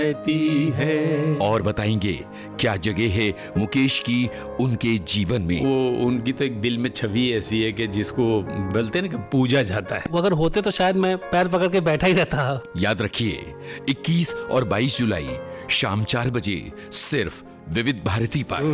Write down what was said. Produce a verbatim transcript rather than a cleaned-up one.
है। और बताएंगे क्या जगह है मुकेश की उनके जीवन में। वो उनकी तो एक दिल में छवि ऐसी है कि जिसको बोलते हैं ना कि पूजा जाता है। वो अगर होते तो शायद मैं पैर पकड़ के बैठा ही रहता। याद रखिए इक्कीस और बाईस जुलाई शाम चार बजे सिर्फ विविध भारती पर।